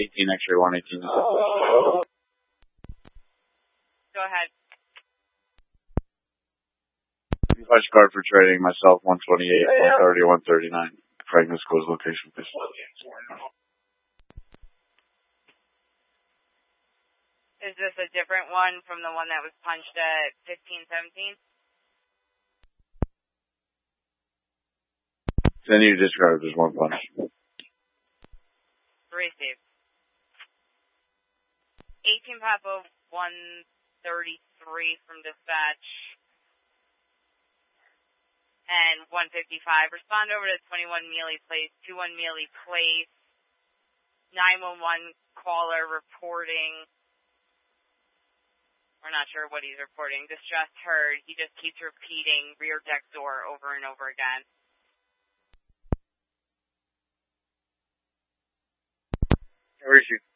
18 X-ray 118. Go ahead. Flash card for trading myself 128, 130, 139. Fragment School's location, please. Is this a different one from the one that was punched at 1517? Then you discard this one punch. Received. 18 Papa 133 from dispatch. And 155. Respond over to 21 Mealy Place, 21 Mealy Place. 911 caller reporting. We're not sure what he's reporting. Distress heard. He just keeps repeating rear deck door over and over again. Where is he?